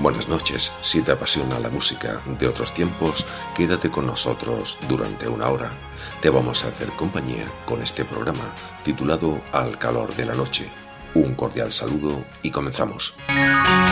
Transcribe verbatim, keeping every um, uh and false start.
Buenas noches, si te apasiona la música de otros tiempos, quédate con nosotros durante una hora. Te vamos a hacer compañía con este programa titulado Al calor de la noche. Un cordial saludo y comenzamos.